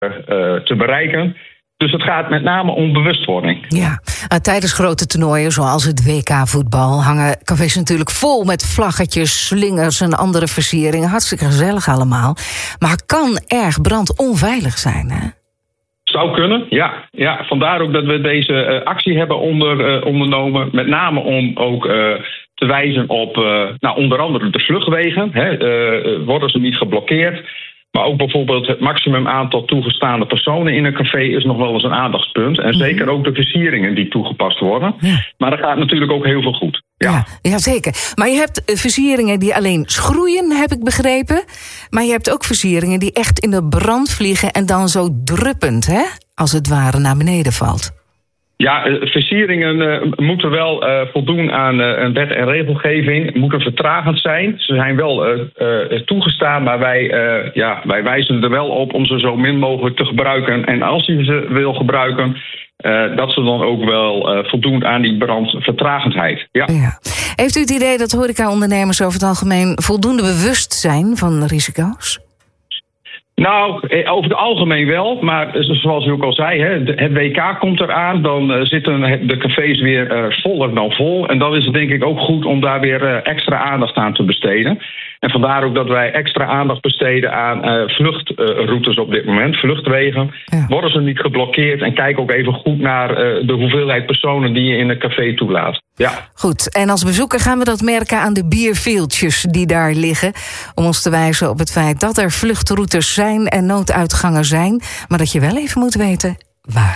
te bereiken. Dus het gaat met name om bewustwording. Ja, tijdens grote toernooien zoals het WK-voetbal hangen cafés natuurlijk vol met vlaggetjes, slingers en andere versieringen. Hartstikke gezellig allemaal. Maar kan erg brandonveilig zijn, hè? Zou kunnen, ja. Vandaar ook dat we deze actie hebben ondernomen. Met name om ook te wijzen op onder andere de vluchtwegen. Worden ze niet geblokkeerd? Maar ook bijvoorbeeld het maximum aantal toegestaande personen in een café is nog wel eens een aandachtspunt. En zeker ook de versieringen die toegepast worden. Ja. Maar er gaat natuurlijk ook heel veel goed. Ja, zeker. Maar je hebt versieringen die alleen schroeien, heb ik begrepen. Maar je hebt ook versieringen die echt in de brand vliegen en dan zo druppend, hè, als het ware naar beneden valt. Ja, versieringen moeten wel voldoen aan een wet en regelgeving. Moeten vertragend zijn. Ze zijn wel toegestaan, maar wij wijzen er wel op om ze zo min mogelijk te gebruiken. En als je ze wil gebruiken, dat ze dan ook wel voldoen aan die brandvertragendheid. Ja. Heeft u het idee dat horecaondernemers over het algemeen voldoende bewust zijn van risico's? Nou, over het algemeen wel, maar zoals u ook al zei, het WK komt eraan, dan zitten de cafés weer voller dan vol. En dan is het denk ik ook goed om daar weer extra aandacht aan te besteden. En vandaar ook dat wij extra aandacht besteden aan vluchtroutes op dit moment, vluchtwegen. Ja. Worden ze niet geblokkeerd en kijk ook even goed naar de hoeveelheid personen die je in een café toelaat. Ja. Goed, en als bezoeker gaan we dat merken aan de bierveeltjes die daar liggen, om ons te wijzen op het feit dat er vluchtroutes zijn en nooduitgangen zijn, maar dat je wel even moet weten waar.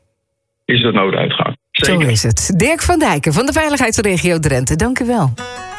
Is de nooduitgang? Zeker. Zo is het. Dirk van Dijken van de Veiligheidsregio Drenthe, dank u wel.